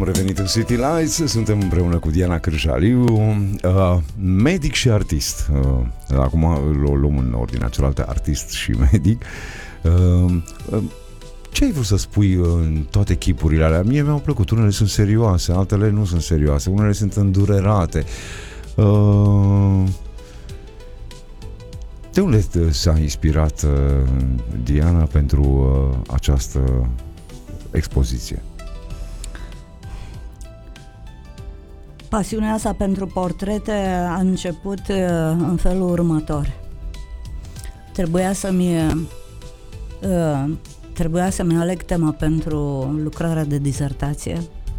Am revenit în City Lights, suntem împreună cu Diana Cârjaliu, medic și artist. Acum o luăm în ordine cealaltă, artist și medic. Ce ai vrut să spui în toate chipurile alea? Mie mi-au plăcut, unele sunt serioase, altele nu sunt serioase, unele sunt îndurerate. De unde s-a inspirat Diana pentru această expoziție? Pasiunea asta pentru portrete a început în felul următor. Trebuia să-mi aleg tema pentru lucrarea de dizertație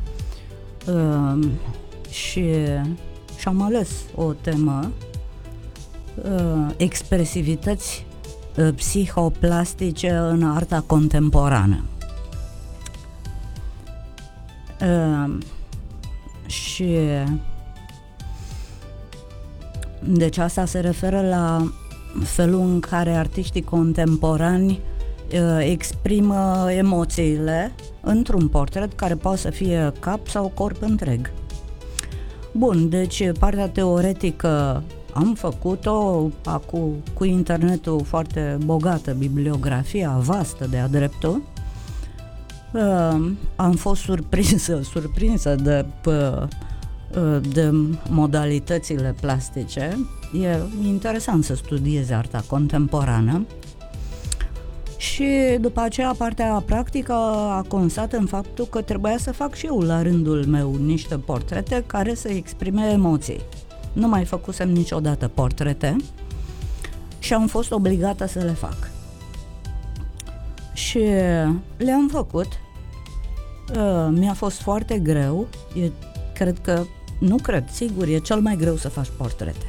și am ales o temă, expresivități psihoplastice în arta contemporană. Și deci asta se referă la felul în care artiștii contemporani exprimă emoțiile într-un portret care poate să fie cap sau corp întreg. Bun, deci partea teoretică am făcut-o cu internetul, foarte bogată, bibliografia vastă de-a dreptul. Am fost surprinsă de modalitățile plastice. E interesant să studiezi arta contemporană. Și după aceea partea practică a constat în faptul că trebuia să fac și eu la rândul meu niște portrete care să exprime emoții. Nu mai făcusem niciodată portrete și am fost obligată să le fac. Și le-am făcut. Mi-a fost foarte greu. Sigur, e cel mai greu să faci portrete.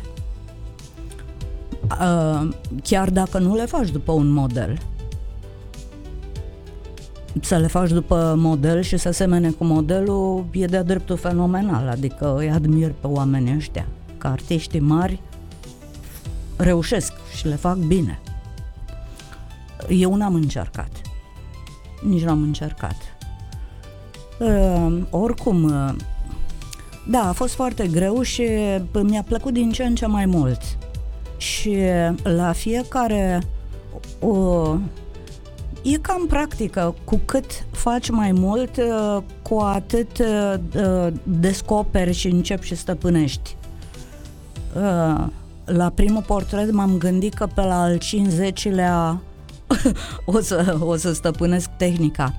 Chiar dacă nu le faci după un model. Să le faci după model și să semene cu modelul e de-a dreptul fenomenal, adică îi admir pe oamenii ăștia, că artiștii mari reușesc și le fac bine. Eu n-am încercat. Nici n-am încercat. Oricum, da, a fost foarte greu și mi-a plăcut din ce în ce mai mult. Și la fiecare e cam practică, cu cât faci mai mult, cu atât descoperi și începi și stăpânești. La primul portret m-am gândit că pe la al 50-lea o să stăpânesc tehnica.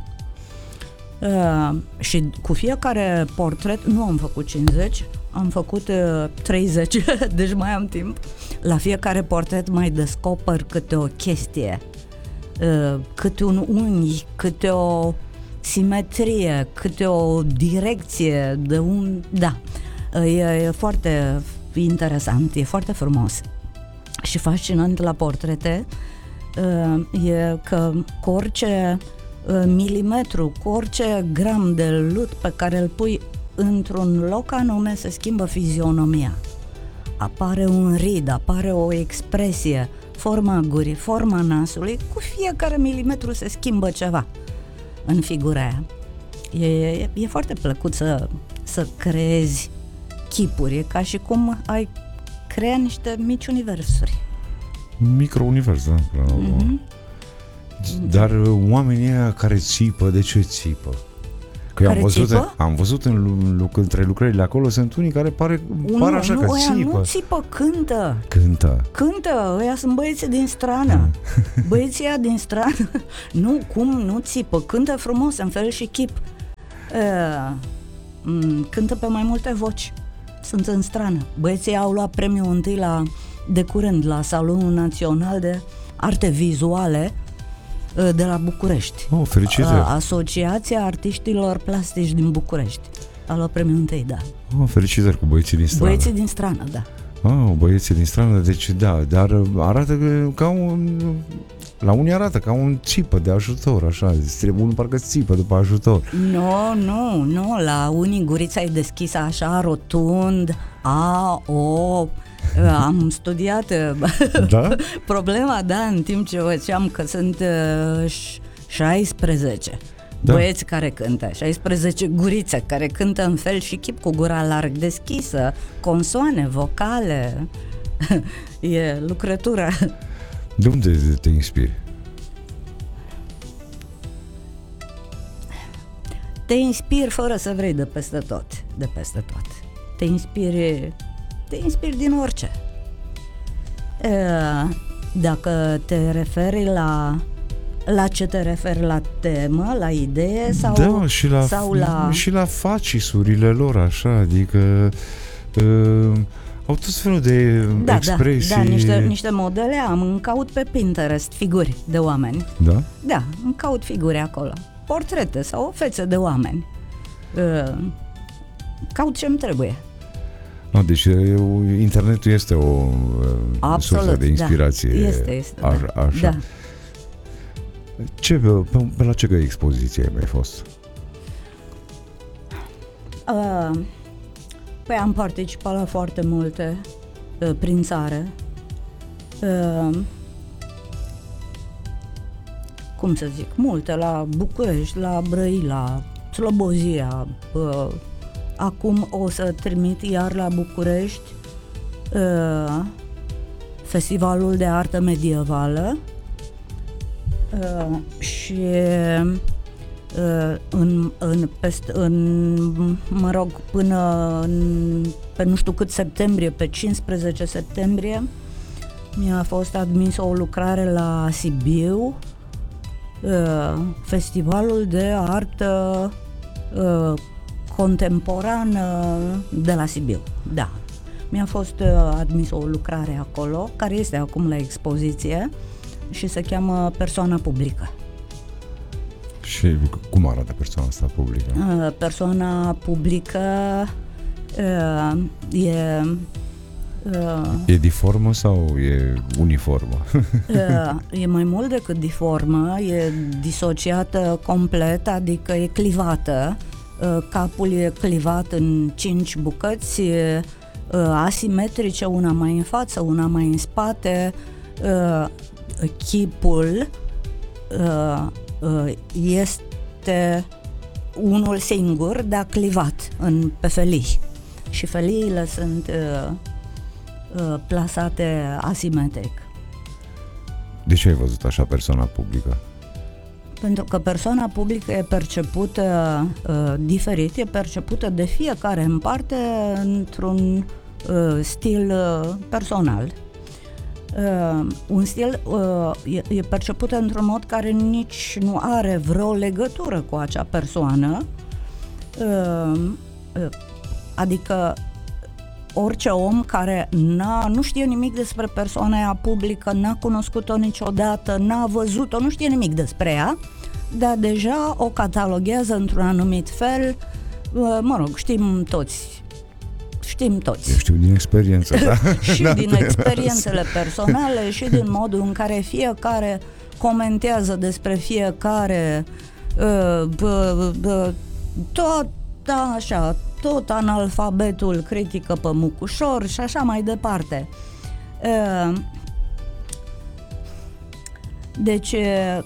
Și cu fiecare portret, nu am făcut 50, am făcut 30, deci mai am timp. La fiecare portret mai descoper câte o chestie, câte un unghi, câte o simetrie, câte o direcție de un... Da, e foarte interesant, e foarte frumos și fascinant la portrete. E că cu orice milimetru, cu orice gram de lut pe care îl pui într-un loc anume, se schimbă fizionomia. Apare un rid, apare o expresie, forma gurii, forma nasului, cu fiecare milimetru se schimbă ceva în figura aia. E foarte plăcut să creezi chipuri, e ca și cum ai crea niște mici universuri. Micro-univers, da. Dar oamenii ăia care țipă, de ce țipă? Că am văzut între lucrările acolo, sunt unii care par așa că țipă. Nu țipă, cântă. Cântă, ăia sunt băieții din strană. Băieții ăia din strană, nu țipă, cântă frumos, în fel și chip. Cântă pe mai multe voci. Sunt în strană. Băieții au luat premiul întâi de curând la Salonul Național de Arte Vizuale de la București. Felicitări! Asociația Artiștilor Plastici din București a luat premiul întâi, da. Felicitări cu băieții din strană. Băieții din strană, da. Băieții din strană, deci da, dar arată ca un... La unii arată ca un țipă de ajutor, așa, unul parcă țipă după ajutor. Nu, la unii gurița e deschisă așa, rotund, am studiat problema, da, în timp ce făceam, că sunt 16. băieți care cântă, 16 gurițe care cântă în fel și chip, cu gura larg deschisă, consoane, vocale. E lucrătura. De unde te inspiri? Te inspiri fără să vrei de peste tot. De peste tot. Te inspiri din orice. Dacă te referi la ce te referi, la temă, la idee sau, da, și la facisurile lor, așa, adică au tot felul de expresii. Da, niște modele am, îmi caut pe Pinterest figuri de oameni. Da? Da, îmi caut figuri acolo, portrete sau fețe de oameni. Caut ce-mi trebuie. Deci internetul este o sursă de inspirație. Da. Este, așa. Da. Pe la ce expoziție ai fost? Păi am participat la foarte multe prin țară. Cum să zic, multe, la București, la Brăila, Slobozia. Acum o să trimit iar la București Festivalul de Artă Medievală și pe nu știu cât septembrie, pe 15 septembrie, mi-a fost admisă o lucrare la Sibiu, Festivalul de Artă Contemporană de la Sibiu. Da. Mi-a fost admisă o lucrare acolo, care este acum la expoziție și se cheamă Persoana publică. Și cum arată persoana asta publică? Persoana publică e diformă sau e uniformă? E mai mult decât diformă, e disociată complet, adică e clivată. Capul e clivat în 5 bucăți asimetrice, una mai în față, una mai în spate. Chipul este unul singur, dar clivat pe felii. Și feliile sunt plasate asimetric. De ce ai văzut așa persoana publică? Pentru că persoana publică e percepută diferit, e percepută de fiecare în parte într-un stil personal. Un stil e perceput într-un mod care nici nu are vreo legătură cu acea persoană, adică orice om care nu știe nimic despre persoana aia publică, n-a cunoscut-o niciodată, n-a văzut-o, nu știe nimic despre ea, dar deja o cataloghează într-un anumit fel. Mă rog, știm toți. Eu știu din experiență, da? Și din experiențele personale și din modul în care fiecare comentează despre fiecare, tot așa, tot analfabetul critică pe mucușor și așa mai departe. Deci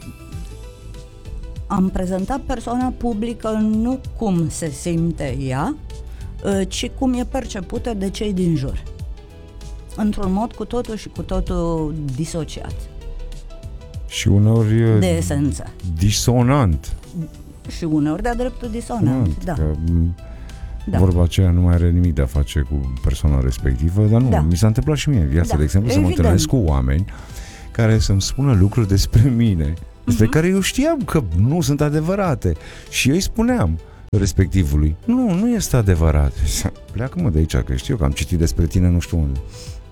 am prezentat persoana publică nu cum se simte ea, ci cum e percepută de cei din jur, într-un mod cu totul și cu totul disociat. Și uneori de esență. Disonant. Și uneori de-a dreptul disonant, da. Vorba aceea nu mai are nimic de a face cu persoana respectivă, dar nu, mi s-a întâmplat și mie în viață, de exemplu, să mă întâlnesc cu oameni care să-mi spună lucruri despre mine, despre care eu știam că nu sunt adevărate și eu îi spuneam respectivului, nu este adevărat. Pleacă-mă de aici, că știu că am citit despre tine nu știu unde.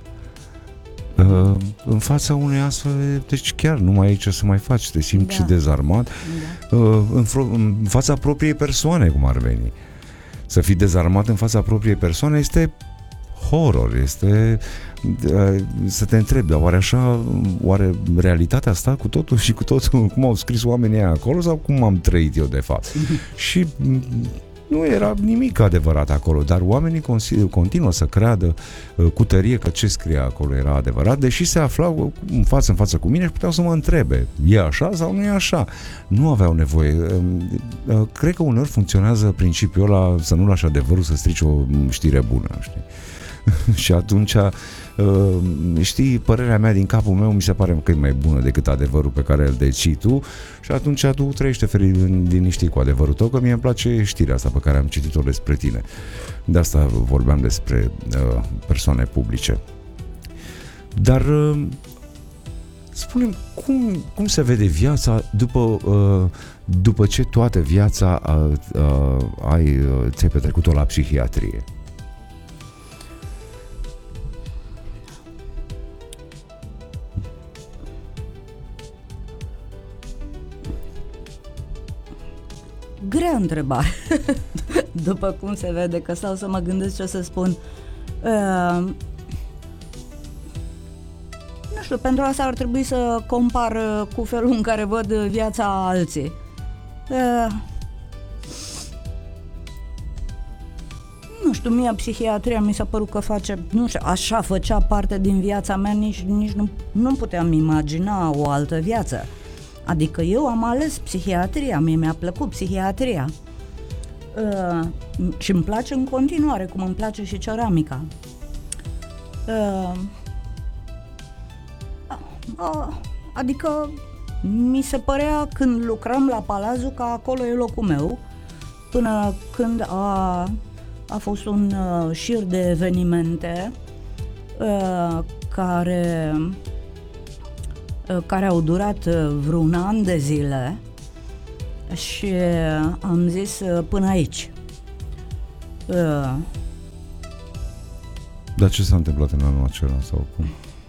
În fața unei astfel, deci chiar nu mai ai ce să mai faci, te simți dezarmat, în fața propriei persoane, cum ar veni. Să fii dezarmat în fața propriei persoane este horror, este să te întrebi, dar oare realitatea asta cu totul și cu totul cum au scris oamenii aia acolo sau cum am trăit eu de fapt? Și nu era nimic adevărat acolo, dar oamenii continuă să creadă cu tărie că ce scria acolo era adevărat, deși se aflau în față cu mine și puteau să mă întrebe, e așa sau nu e așa? Nu aveau nevoie. Cred că uneori funcționează principiul ăla să nu lași adevărul să strici o știre bună, știi? Și atunci, știi, părerea mea din capul meu mi se pare că e mai bună decât adevărul pe care îl decii tu și atunci tu trăiește liniștit cu adevărul tău, că mie îmi place știrea asta pe care am citit-o despre tine. De asta vorbeam despre persoane publice. Dar spune-mi, cum se vede viața după ce toată viața ți-ai petrecut-o la psihiatrie? Grea întrebare. După cum se vede, că stau să mă gândesc ce să spun. Nu știu, pentru asta ar trebui să compar cu felul în care văd viața alții. Nu știu, mie psihiatria mi s-a părut că face, nu știu, așa făcea parte din viața mea, nici nu puteam imagina o altă viață. Adică eu am ales psihiatria, mie mi-a plăcut psihiatria și îmi place în continuare, cum îmi place și ceramica. Adică mi se părea când lucram la Palazul că acolo e locul meu, până când a fost un șir de evenimente care au durat vreun an de zile și am zis până aici. Dar ce s-a întâmplat în anul acela sau cum?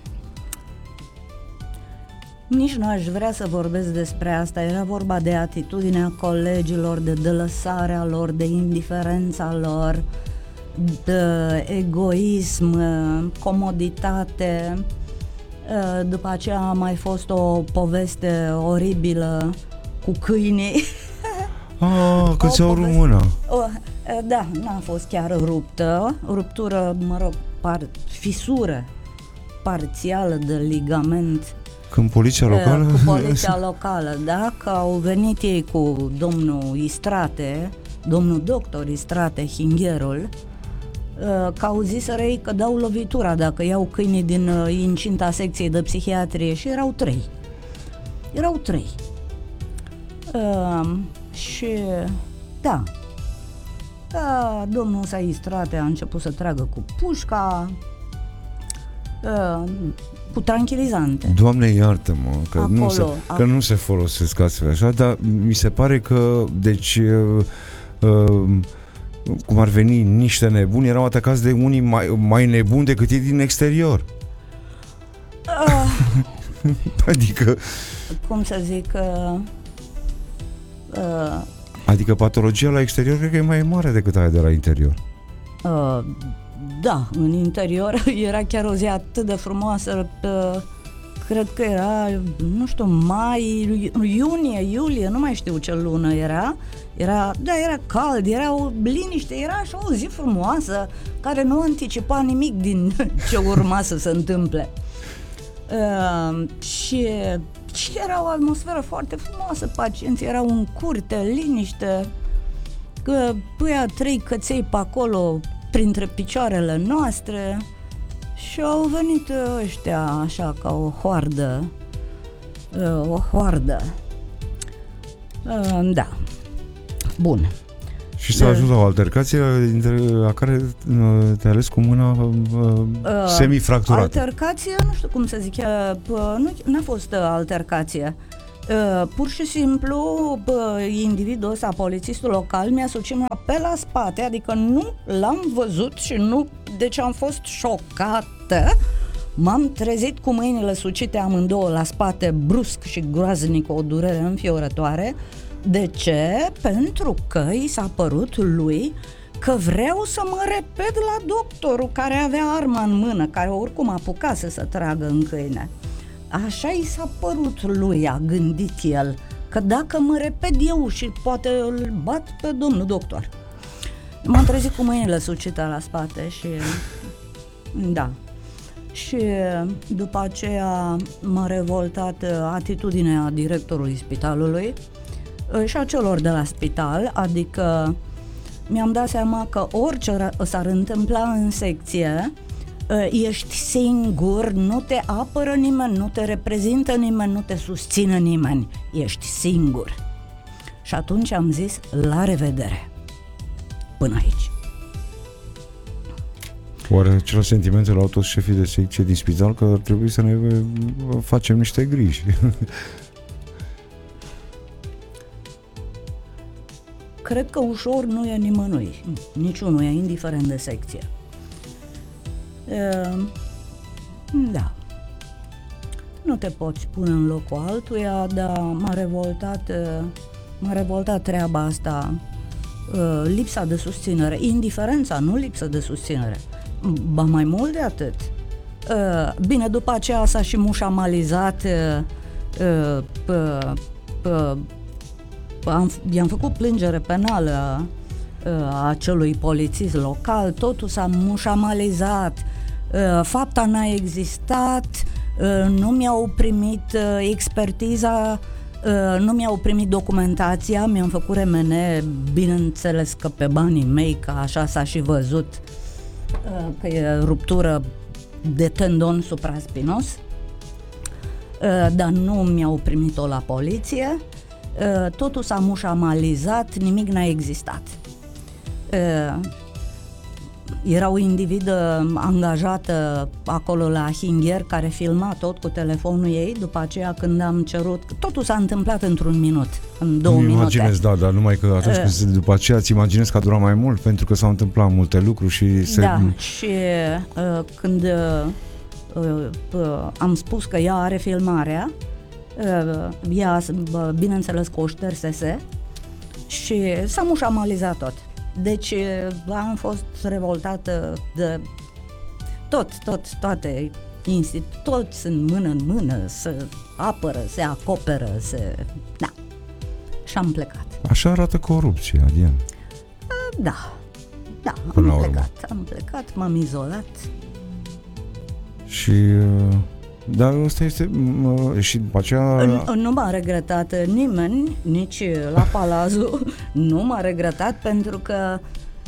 Nici nu aș vrea să vorbesc despre asta. Era vorba de atitudinea colegilor, de delăsarea lor, de indiferența lor, de egoism, comoditate. După aceea a mai fost o poveste oribilă cu câinii. Că ți-au rupt mâna. Da, n-a fost chiar ruptură, mă rog, fisură parțială de ligament. Când poliția locală? Cu poliția locală, da, că au venit ei cu domnul Istrate, domnul doctor Istrate, hingherul, că au zis ei că dau lovitura dacă iau câinii din incinta secției de psihiatrie și erau trei. Și da, domnul Istrate a început să tragă cu pușca, cu tranquilizante. Doamne iartă-mă că, că nu se folosesc astfel așa, dar mi se pare că deci cum ar veni niște nebuni, erau atacați de unii mai nebuni decât ei din exterior. Adică cum să zic, adică patologia la exterior cred că e mai mare decât aia de la interior. Da, în interior era chiar o zi atât de frumoasă, cred că era, nu știu, iulie, nu mai știu ce lună era, era cald, era o liniște, era așa o zi frumoasă care nu anticipa nimic din ce urma să se întâmple. Și era o atmosferă foarte frumoasă, pacienții erau în curte, liniște, că puia 3 căței pe acolo printre picioarele noastre și au venit ăștia așa ca o hoardă. Da. Bun. Și s-a ajuns la o altercație la care te-ai ales cu mâna semifracturată. Altercație, nu știu cum să zic, n-a fost altercație. Pur și simplu individul ăsta, polițistul local, mi-a sucit mâna pe la spate, adică nu l-am văzut și nu, deci am fost șocată. M-am trezit cu mâinile sucite amândouă la spate, brusc și groaznic, o durere înfiorătoare. De ce? Pentru că i s-a părut lui că vreau să mă repet la doctorul care avea arma în mână, care oricum apucase să tragă în câine. Așa i s-a părut lui, a gândit el, că dacă mă repet eu și poate îl bat pe domnul doctor. M-am trezit cu mâinile sucite la spate și da. Și după aceea m-a revoltat atitudinea directorului spitalului și a celor de la spital, adică mi-am dat seama că orice s-ar întâmpla în secție, ești singur, nu te apără nimeni, nu te reprezintă nimeni, nu te susține nimeni, ești singur. Și atunci am zis, la revedere, până aici. Oare același sentimente l-au toți șefii de secție din spital, că ar trebui să ne facem niște griji? Cred că ușor nu e nimănui, niciunuia, indiferent de secție. Da. Nu te poți pune în locul altuia, dar m-a revoltat treaba asta, lipsa de susținere, indiferența, nu lipsa de susținere. Ba mai mult de atât. Bine, după aceea s-a și mușamalizat, i-am făcut plângere penală a acelui polițist local, totul s-a mușamalizat, fapta n-a existat, nu mi-au primit expertiza, nu mi-au primit documentația, mi-am făcut RMN, bineînțeles că pe banii mei, că așa s-a și văzut, că e ruptură de tendon supraspinos, dar nu mi-au primit-o la poliție, totul s-a mușamalizat, nimic n-a existat. Era o individă angajată acolo la Hingher care filma tot cu telefonul ei, după aceea când am cerut, totul s-a întâmplat într-un minut, în 2 minute. Imaginez, da, dar numai că atunci când după aceea îți imaginezi că a durat mai mult, pentru că s-au întâmplat multe lucruri și Da, și când am spus că ea are filmarea, ea, bineînțeles că o ștersese și s-a mușamalizat tot. Deci am fost revoltată de toate toți sunt mână în mână, se apără, se acoperă, da. Și am plecat. Așa arată corupția, Diana. Da, am plecat, m-am izolat. Și... dar ăsta este... și după aceea... Nu m-a regretat nimeni, nici la Palazul, nu m-a regretat pentru că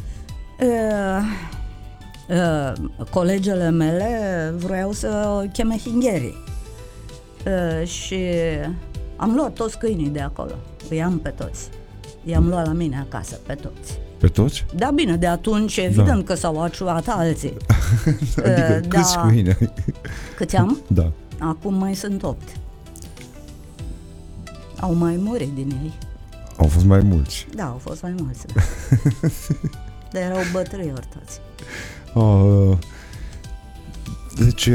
colegele mele vroiau să cheme Hingherii. Și am luat toți câinii de acolo, îi am pe toți. I-am luat la mine acasă, pe toți. Pe toți? Da, bine, de atunci evident că s-au aciuat alții. Adică câți câini ai? Câți am? Da. Acum mai sunt 8. Au mai murit din ei. Au fost mai mulți. Da, au fost mai mulți. Dar erau bătrâni ori toți. Deci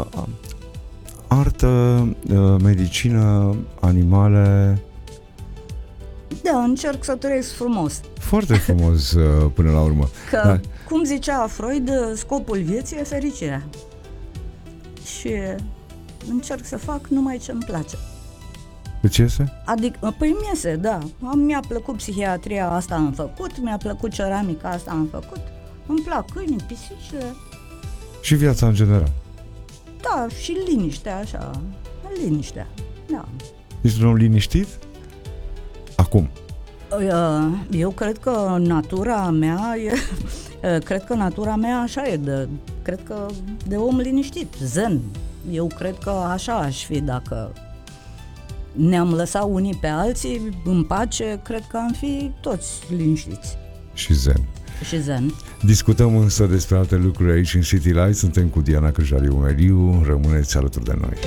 artă, medicină, animale... Da, încerc să trăiesc frumos. Foarte frumos până la urmă. Că, da. Cum zicea Freud, scopul vieții e fericirea. Și încerc să fac numai ce-mi place. Deci iese? Adică, păi mi iese, da. Mi-a plăcut psihiatria, asta am făcut, mi-a plăcut ceramica, asta am făcut. Îmi plac câinii, pisicile. Și viața în general. Da, și liniștea, așa. Liniștea, da. Ești un om liniștit? Acum? Eu cred că natura mea cred că natura mea așa e, cred că de om liniștit, zen. Eu cred că așa aș fi dacă ne-am lăsat unii pe alții în pace, cred că am fi toți liniștiți. Și zen. Și zen. Discutăm însă despre alte lucruri aici în City Light. Suntem cu Diana Cârjaliu-Meliu. Rămâneți alături de noi.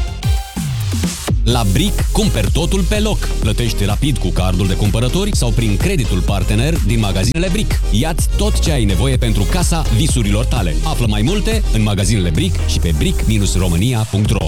La Brick cumperi totul pe loc. Plătești rapid cu cardul de cumpărători sau prin creditul partener din magazinele Brick. Ia-ți tot ce ai nevoie pentru casa visurilor tale. Află mai multe în magazinele Brick și pe brick-romania.ro.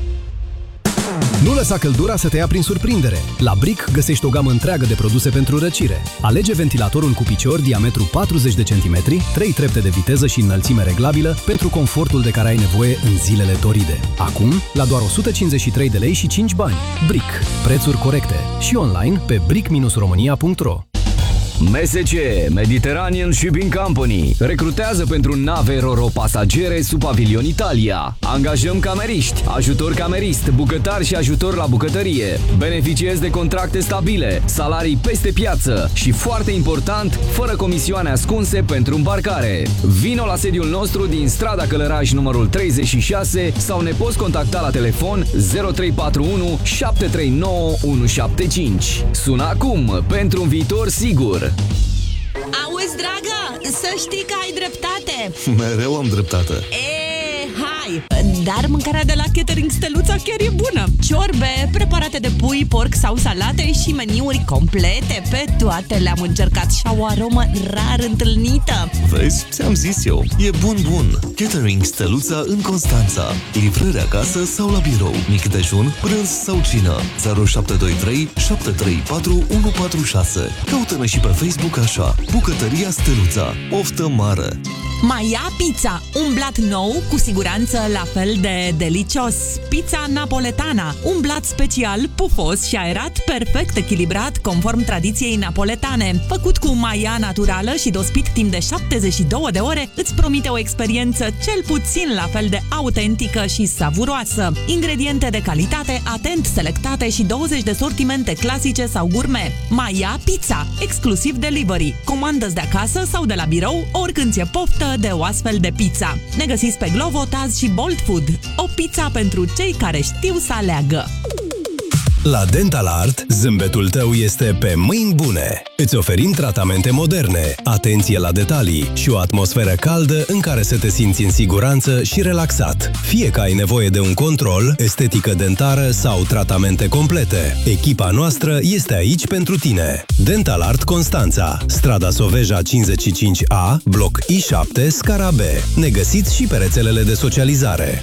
Nu lăsa căldura să te ia prin surprindere. La Brick găsești o gamă întreagă de produse pentru răcire. Alege ventilatorul cu picior, diametru 40 de cm, 3 trepte de viteză și înălțime reglabilă pentru confortul de care ai nevoie în zilele toride. Acum, la doar 153 de lei și 5 bani. Brick. Prețuri corecte. Și online pe brick-romania.ro. MSC, Mediterranean Shipping Company, recrutează pentru nave ro-ro pasagere sub pavilion Italia. Angajăm cameriști, ajutor camerist, bucătar și ajutor la bucătărie. Beneficiezi de contracte stabile, salarii peste piață și, foarte important, fără comisioane ascunse pentru îmbarcare. Vino la sediul nostru din strada Călăraș numărul 36 sau ne poți contacta la telefon 0341 739 175. Sună acum pentru un viitor sigur. Auzi, dragă, să știi că ai dreptate. Mereu am dreptate. Hai! Dar mâncarea de la Catering Steluța chiar e bună. Ciorbe, preparate de pui, porc sau salate și meniuri complete. Pe toate le-am încercat și au o aromă rar întâlnită. Vezi? Ți-am zis eu. E bun. Catering Steluța în Constanța. Livrări acasă sau la birou. Mic dejun, prânz sau cină. 0723 734 146. Caută-ne și pe Facebook așa. Bucătăria Steluța. Oftă mare. Maia Pizza, un blat nou, cu siguranță la fel de delicios. Pizza napoletana, un blat special, pufos și aerat, perfect echilibrat, conform tradiției napoletane. Făcut cu maia naturală și dospit timp de 72 de ore, îți promite o experiență cel puțin la fel de autentică și savuroasă. Ingrediente de calitate, atent selectate și 20 de sortimente clasice sau gourmet. Maia Pizza, exclusiv delivery. Comandă-ți de acasă sau de la birou, oricând ți-e poftă de o astfel de pizza. Ne găsiți pe Glovo, Taz și Bolt Food. O pizza pentru cei care știu să aleagă. La Dental Art, zâmbetul tău este pe mâini bune. Îți oferim tratamente moderne, atenție la detalii și o atmosferă caldă în care să te simți în siguranță și relaxat. Fie că ai nevoie de un control, estetică dentară sau tratamente complete, echipa noastră este aici pentru tine. Dental Art Constanța, strada Soveja 55A, bloc I7, scara B. Ne găsiți și pe rețelele de socializare.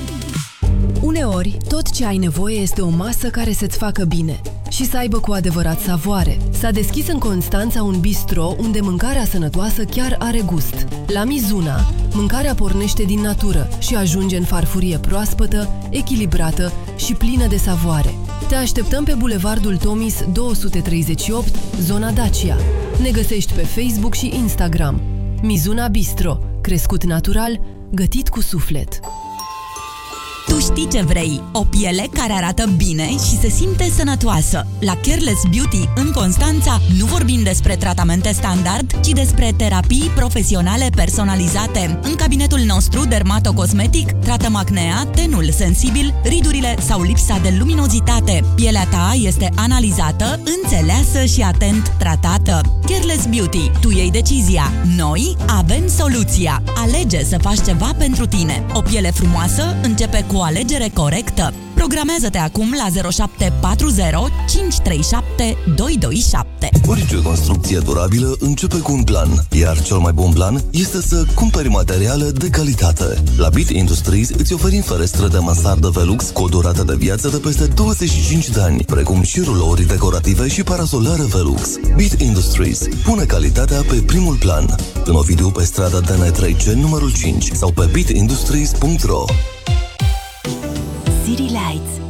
Uneori, tot ce ai nevoie este o masă care să-ți facă bine și să aibă cu adevărat savoare. S-a deschis în Constanța un bistro unde mâncarea sănătoasă chiar are gust. La Mizuna, mâncarea pornește din natură și ajunge în farfurie proaspătă, echilibrată și plină de savoare. Te așteptăm pe Bulevardul Tomis 238, zona Dacia. Ne găsești pe Facebook și Instagram. Mizuna Bistro, crescut natural, gătit cu suflet. Tu știi ce vrei, o piele care arată bine și se simte sănătoasă. La Careless Beauty în Constanța nu vorbim despre tratamente standard, ci despre terapii profesionale personalizate. În cabinetul nostru dermatocosmetic tratăm acnea, tenul sensibil, ridurile sau lipsa de luminozitate. Pielea ta este analizată, înțeleasă și atent tratată. Careless Beauty, tu iei decizia, noi avem soluția. Alege să faci ceva pentru tine. O piele frumoasă începe cu o alegere corectă. Programează-te acum la 0740 537 227. Orice construcție durabilă începe cu un plan, iar cel mai bun plan este să cumperi materiale de calitate. La Bit Industries îți oferim ferestre de mansardă Velux cu o durată de viață de peste 25 de ani, precum și rulouri decorative și parasolare Velux. Bit Industries pune calitatea pe primul plan. În Ovidiu, pe strada DN3C numărul 5 sau pe bitindustries.ro. City Lights.